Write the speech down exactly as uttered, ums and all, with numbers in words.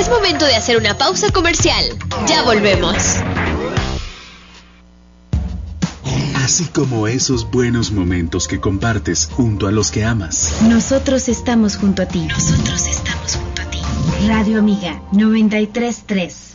Es momento de hacer una pausa comercial. Ya volvemos. Así como esos buenos momentos que compartes junto a los que amas. Nosotros estamos junto a ti. Nosotros estamos junto a ti. Radio Amiga noventa y tres punto tres.